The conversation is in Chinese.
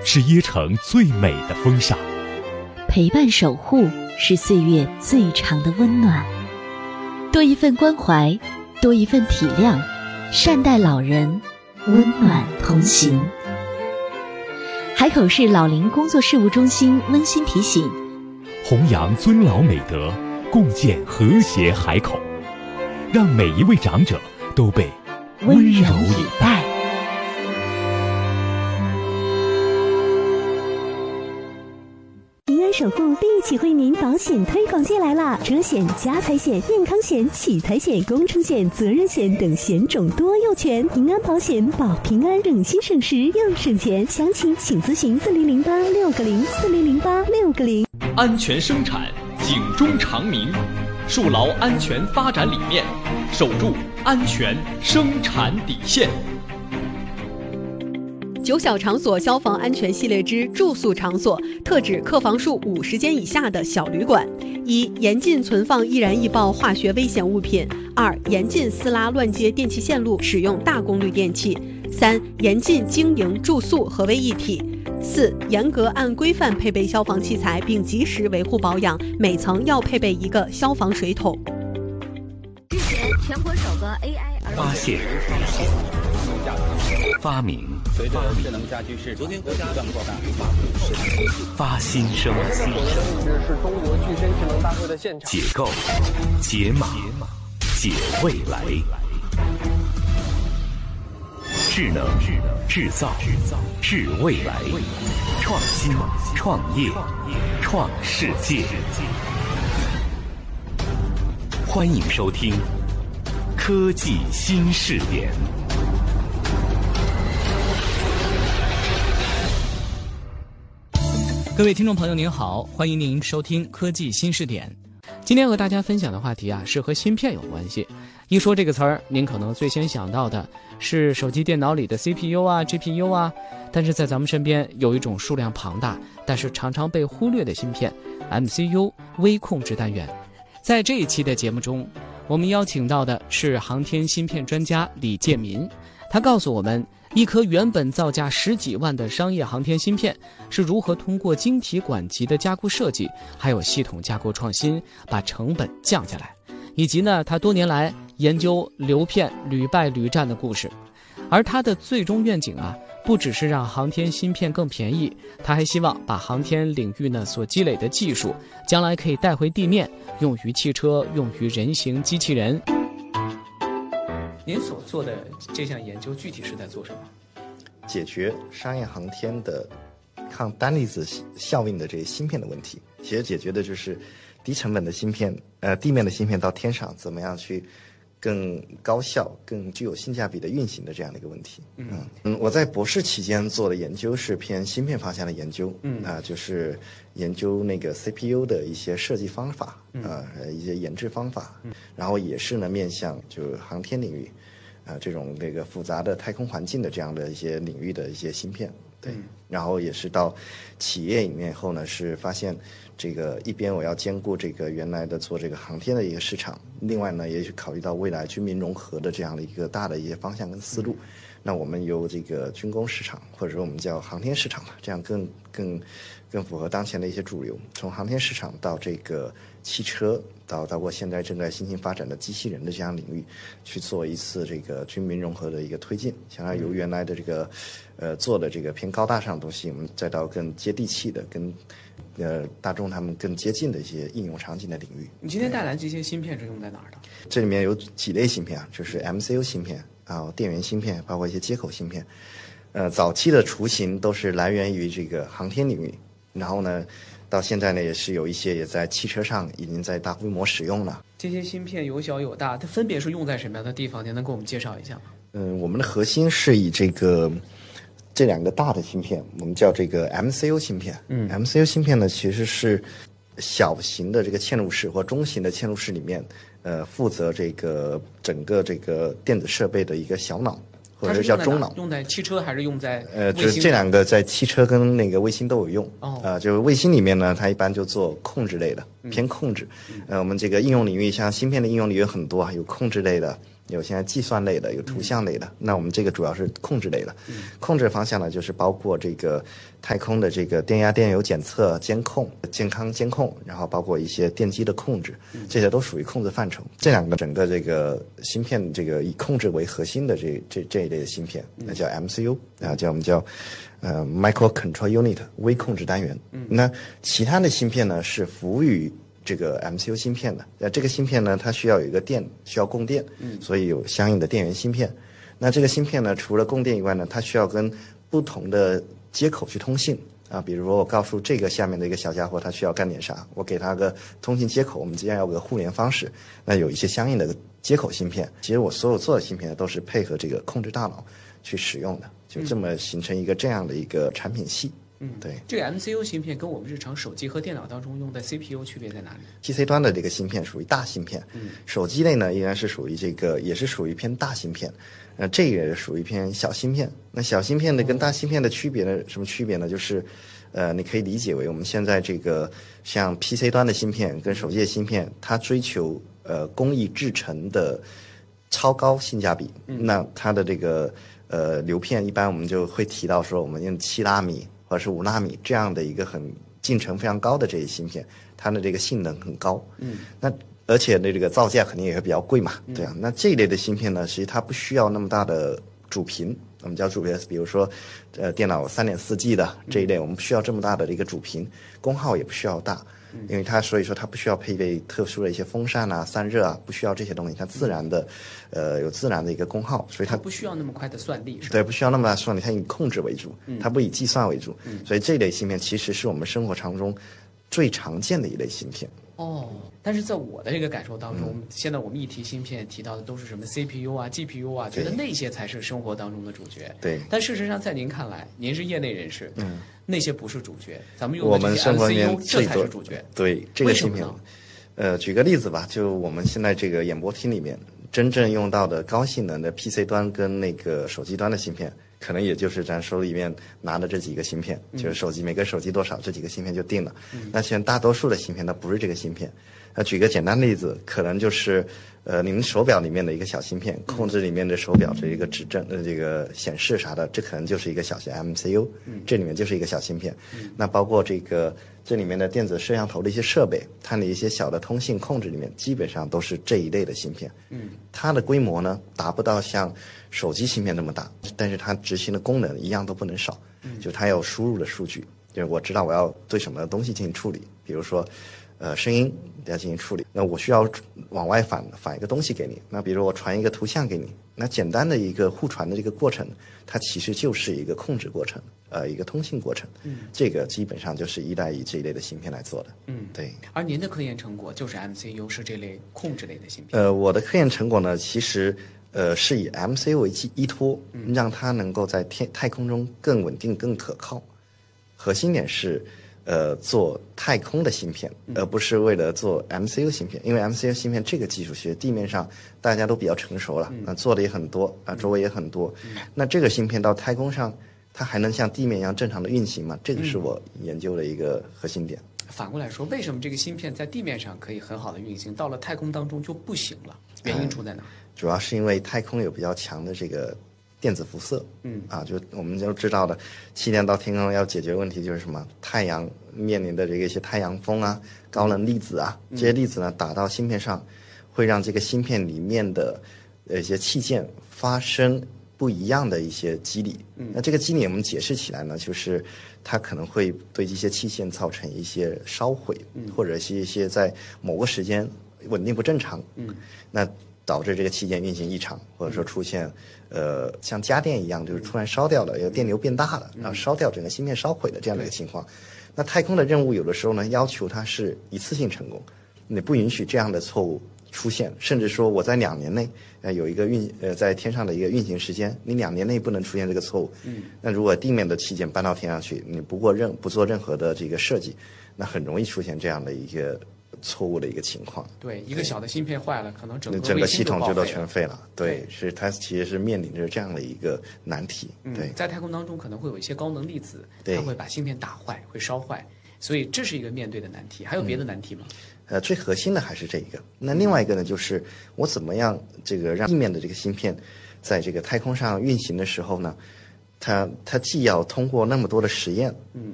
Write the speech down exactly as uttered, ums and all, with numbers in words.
是椰城最美的风尚。 陪伴守护是岁月最长的温暖。多一份关怀，多一份体谅，善待老人，温暖同行。海口市老龄工作事务中心温馨提醒： 弘扬尊老美德，共建和谐海口，让每一位长者都被温柔以待。 守护立体惠民保险推广季来啦！车险、家财险、健康险、启财险、工程险、责任险等险种多又全，平安保险保平安，省心省时又省钱。详情请咨询四零零八六个零四零零八六个零。 安全生产，警钟长鸣，树牢安全发展理念，守住安全生产底线。 九小场所消防安全系列之住宿场所，特指客房数五十间以下的小旅馆。一、严禁存放易燃易爆化学危险物品；二、严禁私拉乱接电气线路，使用大功率电器；三、严禁经营住宿合为一体；四、严格按规范配备消防器材，并及时维护保养，每层要配备一个消防水桶。 日前，全国首个 A I 儿发现、发明、 随着智能家居市昨天国家不断扩大，发布视频、 发新生、 新生是中国具身智能大会的现场。 解构、解码、解未来。智能、制造、制未来，创新、创业、创世界。欢迎收听科技新视点。 各位听众朋友您好，欢迎您收听科技新视点。今天和大家分享的话题啊，是和芯片有关系。一说这个词儿，您可能最先想到的是手机电脑里的 C P U 啊 G P U 啊，但是在咱们身边有一种数量庞大但是常常被忽略的芯片 M C U 微控制单元。在这一期的节目中，我们邀请到的是航天芯片专家李建民，他告诉我们一颗原本造价十几万的商业航天芯片是如何通过晶体管级的加固设计，还有系统架构创新，把成本降下来，以及呢，他多年来研究流片屡败屡战的故事。而他的最终愿景啊，不只是让航天芯片更便宜，他还希望把航天领域呢所积累的技术，将来可以带回地面，用于汽车，用于人形机器人。您所做的这项研究具体是在做什么？ 解决商业航天的抗单粒子效应的这些芯片的问题。其实解决的就是低成本的芯片，呃，地面的芯片到天上怎么样去更高效、更具有性价比的运行的这样的一个问题。嗯嗯，我在博士期间做的研究是偏芯片方向的研究，嗯啊、呃，就是研究那个 C P U 的一些设计方法，啊、呃，一些研制方法，嗯，然后也是呢面向就是航天领域，啊、呃，这种这个复杂的太空环境的这样的一些领域的一些芯片，对，嗯、然后也是到企业里面以后呢，是发现。这个一边我要兼顾这个原来的做这个航天的一个市场，另外呢也是考虑到未来军民融合的这样的一个大的一些方向跟思路。嗯、那我们由这个军工市场或者说我们叫航天市场吧，这样更更更符合当前的一些主流。从航天市场到这个汽车，到包括现在正在新兴发展的机器人的这样领域，去做一次这个军民融合的一个推进，想要由原来的这个呃做的这个偏高大上的东西，我们再到更接地气的跟。呃，大众他们更接近的一些应用场景的领域。 你今天带来这些芯片是用在哪儿的？ 这里面有几类芯片啊，就是 M C U 芯片啊、电源芯片，包括一些接口芯片。呃，早期的雏形都是来源于这个航天领域，然后呢，到现在呢也是有一些也在汽车上已经在大规模使用了。 这些芯片有小有大，它分别是用在什么样的地方？您能给我们介绍一下吗？ 嗯、呃，我们的核心是以这个。这两个大的芯片，我们叫这个 M C U 芯片。嗯 ，M C U 芯片呢，其实是小型的这个嵌入式或中型的嵌入式里面，呃，负责这个整个这个电子设备的一个小脑，或者叫中脑。 用在汽车还是用在？ 呃，就是这两个在汽车跟那个卫星都有用。哦。啊、呃，就是卫星里面呢，它一般就做控制类的，偏控制。嗯、呃，我们这个应用领域，像芯片的应用领域有很多啊，有控制类的。 有现在计算类的，有图像类的。嗯、那我们这个主要是控制类的。嗯、控制方向呢，就是包括这个太空的这个电压、电流检测、监控、健康监控，然后包括一些电机的控制，这些都属于控制范畴。这两个整个这个芯片，这个以控制为核心的这这这一类的芯片，那叫 M C U， 啊，叫我们叫呃 Micro Control Unit 微控制单元。嗯、那其他的芯片呢，是服务于这个 M C U 芯片的。那这个芯片呢，它需要有一个电，需要供电，嗯，所以有相应的电源芯片。那这个芯片呢，除了供电以外呢，它需要跟不同的接口去通信啊。比如说，我告诉这个下面的一个小家伙，他需要干点啥，我给他个通信接口，我们之间要有个互联方式。那有一些相应的接口芯片。其实我所有做的芯片都是配合这个控制大脑去使用的，就这么形成一个这样的一个产品系。 嗯， 对， 这个 M C U 芯片跟我们日常手机和电脑当中用的 C P U 区别在哪里 ？P C 端的这个芯片属于大芯片，嗯，手机类呢依然是属于这个，也是属于偏大芯片，呃，这个属于偏小芯片。那小芯片的跟大芯片的区别呢？什么区别呢？就是，呃，你可以理解为我们现在这个像 P C 端的芯片跟手机的芯片，它追求呃工艺制成的超高性价比，嗯、那它的这个呃流片一般我们就会提到说，我们用七纳米。或者是五纳米这样的一个很进程非常高的这些芯片，它的这个性能很高。嗯，那而且呢，这个造价肯定也会比较贵嘛。对啊，那这一类的芯片呢，其实它不需要那么大的主频，我们叫主频，比如说，呃，电脑 三点四 G 的这一类，我们不需要这么大的一个主频，功耗也不需要大。因为它所以说它不需要配备特殊的一些风扇啊、散热啊，不需要这些东西，它自然的，呃，有自然的一个功耗，所以它不需要那么快的算力，是吧？ 对，不需要那么快算力，它以控制为主，它不以计算为主，嗯、所以这类芯片其实是我们生活当中最常见的一类芯片。 哦，但是在我的这个感受当中，嗯、现在我们一提芯片提到的都是什么 C P U 啊、G P U 啊，觉得那些才是生活当中的主角。 对， 但事实上在您看来，您是业内人士，嗯，那些不是主角，咱们用的这些 M C U 这才是主角。 对，这个芯片，呃，举个例子吧，就我们现在这个演播厅里面真正用到的高性能的 P C 端跟那个手机端的芯片。可能也就是咱手里面拿的这几个芯片，嗯、就是手机每个手机多少，这几个芯片就定了。嗯、那现在大多数的芯片它不是这个芯片。那举个简单的例子，可能就是呃，你们手表里面的一个小芯片，控制里面的手表这一个指针呃这个显示啥的，这可能就是一个小型 M C U，嗯、这里面就是一个小芯片。嗯、那包括这个这里面的电子摄像头的一些设备，它的一些小的通信控制里面，基本上都是这一类的芯片。嗯，它的规模呢达不到像手机芯片那么大，但是它执行的功能一样都不能少。嗯，就它要输入的数据，就是我知道我要对什么东西进行处理，比如说。呃，声音要进行处理，那我需要往外反反一个东西给你。那比如我传一个图像给你，那简单的一个互传的这个过程，它其实就是一个控制过程，呃，一个通信过程。嗯，这个基本上就是依赖于这一类的芯片来做的。嗯，对。 而您的科研成果就是 M C U， 是这类控制类的芯片。 呃，我的科研成果呢，其实呃是以 M C U 为依托，嗯、让它能够在天太空中更稳定、更可靠。核心点是。呃，做太空的芯片，而不是为了做 M C U 芯片，因为 M C U 芯片这个技术学地面上大家都比较成熟了，那、嗯、做的也很多啊，周围也很多。嗯、那这个芯片到太空上，它还能像地面一样正常的运行吗？这个是我研究的一个核心点。 嗯、反过来说，为什么这个芯片在地面上可以很好的运行，到了太空当中就不行了？原因出在哪？嗯、 主要是因为太空有比较强的这个。电子辐射，嗯啊，就我们就知道的，气垫到天空要解决问题就是什么？太阳面临的这个一些太阳风啊、高能粒子啊，这些粒子呢打到芯片上，会让这个芯片里面的呃一些器件发生不一样的一些机理。嗯，那这个机理我们解释起来呢，就是它可能会对这些器件造成一些烧毁，嗯，或者是一些在某个时间稳定不正常。嗯，那。导致这个器件运行异常，或者说出现，呃，像家电一样，就是突然烧掉了，有电流变大了，然后烧掉整个芯片烧毁的这样的一个情况。那太空的任务有的时候呢，要求它是一次性成功，你不允许这样的错误出现，甚至说我在两年内，呃，有一个运呃在天上的一个运行时间，你两年内不能出现这个错误。嗯。那如果地面的器件搬到天上去，你不过任不做任何的这个设计，那很容易出现这样的一个。错误的一个情况， 对，一个小的芯片坏了，可能整个整个系统就都全废了。对，是它其实是面临着这样的一个难题。对， 嗯、在太空当中可能会有一些高能粒子，它会把芯片打坏，会烧坏，所以这是一个面对的难题。还有别的难题吗？ 呃，最核心的还是这一个。那另外一个呢，就是我怎么样这个让地面的这个芯片，在这个太空上运行的时候呢，它它既要通过那么多的实验，嗯，